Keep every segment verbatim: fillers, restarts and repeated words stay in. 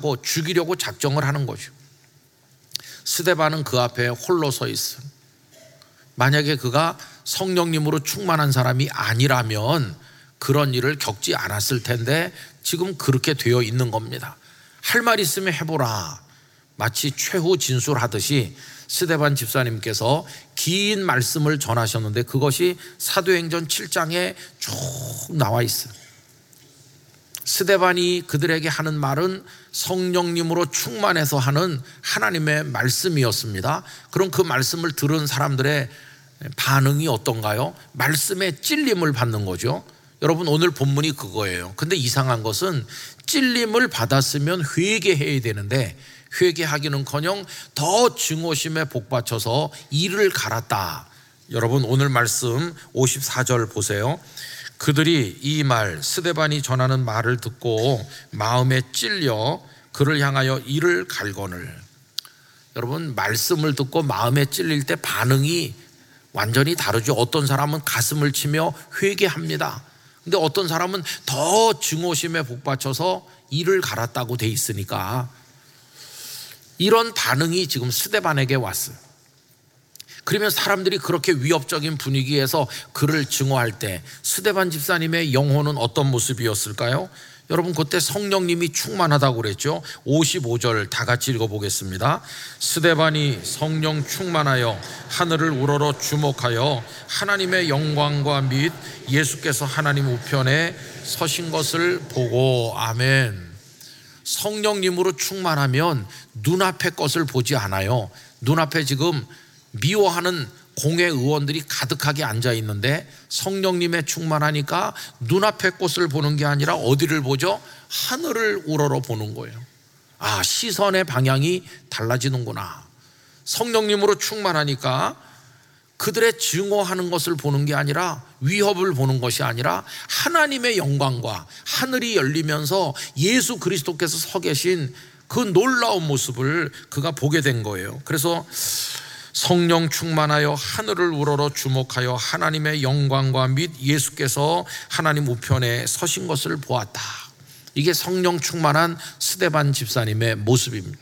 하고 죽이려고 작정을 하는 거죠. 스데반은 그 앞에 홀로 서 있어요. 만약에 그가 성령님으로 충만한 사람이 아니라면 그런 일을 겪지 않았을 텐데 지금 그렇게 되어 있는 겁니다. 할 말 있으면 해보라. 마치 최후 진술하듯이 스데반 집사님께서 긴 말씀을 전하셨는데 그것이 사도행전 칠 장에 쭉 나와 있어요. 스데반이 그들에게 하는 말은 성령님으로 충만해서 하는 하나님의 말씀이었습니다. 그럼 그 말씀을 들은 사람들의 반응이 어떤가요? 말씀에 찔림을 받는 거죠. 여러분, 오늘 본문이 그거예요. 근데 이상한 것은 찔림을 받았으면 회개해야 되는데 회개하기는커녕 더 증오심에 복받쳐서 이를 갈았다. 여러분, 오늘 말씀 오십사 절 보세요. 그들이 이 말 스데반이 전하는 말을 듣고 마음에 찔려 그를 향하여 이를 갈거늘. 여러분, 말씀을 듣고 마음에 찔릴 때 반응이 완전히 다르죠. 어떤 사람은 가슴을 치며 회개합니다. 근데 어떤 사람은 더 증오심에 복받쳐서 이를 갈았다고 돼 있으니까 이런 반응이 지금 스데반에게 왔어요. 그러면 사람들이 그렇게 위협적인 분위기에서 그를 증오할 때 스데반 집사님의 영혼은 어떤 모습이었을까요? 여러분, 그때 성령님이 충만하다고 그랬죠. 오십오 절 다 같이 읽어보겠습니다. 스데반이 성령 충만하여 하늘을 우러러 주목하여 하나님의 영광과 및 예수께서 하나님 우편에 서신 것을 보고. 아멘. 성령님으로 충만하면 눈앞의 것을 보지 않아요. 눈앞에 지금 미워하는 공회 의원들이 가득하게 앉아 있는데 성령님에 충만하니까 눈앞의 꽃을 보는 게 아니라 어디를 보죠? 하늘을 우러러 보는 거예요. 아, 시선의 방향이 달라지는구나. 성령님으로 충만하니까 그들의 증오하는 것을 보는 게 아니라 위협을 보는 것이 아니라 하나님의 영광과 하늘이 열리면서 예수 그리스도께서 서 계신 그 놀라운 모습을 그가 보게 된 거예요. 그래서 성령 충만하여 하늘을 우러러 주목하여 하나님의 영광과 및 예수께서 하나님 우편에 서신 것을 보았다. 이게 성령 충만한 스데반 집사님의 모습입니다.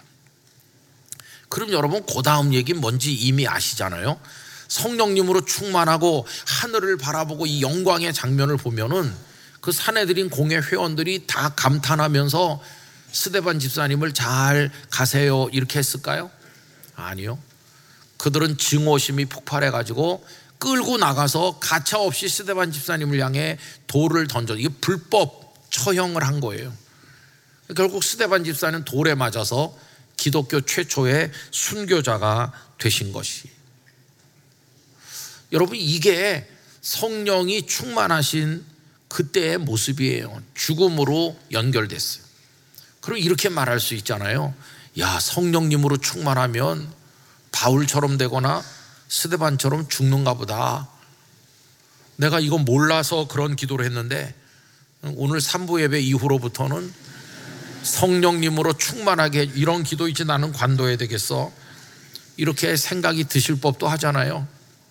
그럼 여러분, 그 다음 얘기는 뭔지 이미 아시잖아요. 성령님으로 충만하고 하늘을 바라보고 이 영광의 장면을 보면은 그 사내들인 공회 회원들이 다 감탄하면서 스데반 집사님을 잘 가세요 이렇게 했을까요? 아니요. 그들은 증오심이 폭발해가지고 끌고 나가서 가차없이 스데반 집사님을 향해 돌을 던져, 이게 불법 처형을 한 거예요. 결국 스데반 집사는 돌에 맞아서 기독교 최초의 순교자가 되신 것이. 여러분, 이게 성령이 충만하신 그때의 모습이에요. 죽음으로 연결됐어요. 그럼 이렇게 말할 수 있잖아요. 야, 성령님으로 충만하면 바울처럼 되거나 스데반처럼 죽는가 보다. 내가 이거 몰라서 그런 기도를 했는데 오늘 삼부 예배 이후로부터는 성령님으로 충만하게 이런 기도 있지, 나는 관둬야 되겠어. 이렇게 생각이 드실 법도 하잖아요.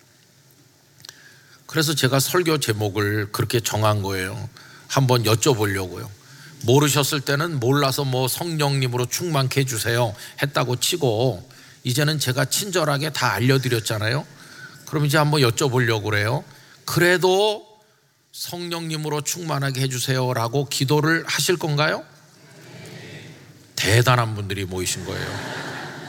그래서 제가 설교 제목을 그렇게 정한 거예요. 한번 여쭤보려고요. 모르셨을 때는 몰라서 뭐 성령님으로 충만케 해주세요 했다고 치고 이제는 제가 친절하게 다 알려드렸잖아요. 그럼 이제 한번 여쭤보려고 그래요. 그래도 성령님으로 충만하게 해주세요 라고 기도를 하실 건가요? 대단한 분들이 모이신 거예요.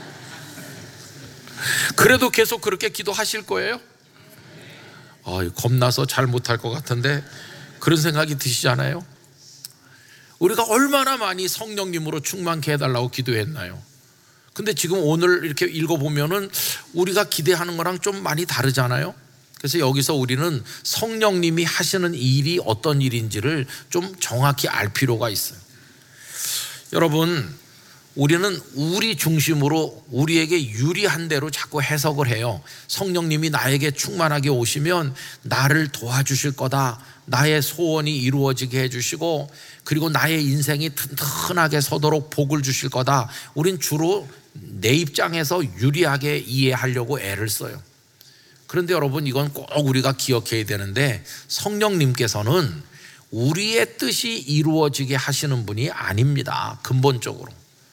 그래도 계속 그렇게 기도하실 거예요? 어, 겁나서 잘 못할 것 같은데 그런 생각이 드시잖아요. 우리가 얼마나 많이 성령님으로 충만케 해달라고 기도했나요? 근데 지금 오늘 이렇게 읽어보면은 우리가 기대하는 거랑 좀 많이 다르잖아요. 그래서 여기서 우리는 성령님이 하시는 일이 어떤 일인지를 좀 정확히 알 필요가 있어요. 여러분, 우리는 우리 중심으로 우리에게 유리한 대로 자꾸 해석을 해요. 성령님이 나에게 충만하게 오시면 나를 도와주실 거다, 나의 소원이 이루어지게 해주시고 그리고 나의 인생이 튼튼하게 서도록 복을 주실 거다. 우린 주로 내 입장에서 유리하게 이해하려고 애를 써요. 그런데 여러분, 이건 꼭 우리가 기억해야 되는데 성령님께서는 우리의 뜻이 이루어지게 하시는 분이 아닙니다. 근본적으로.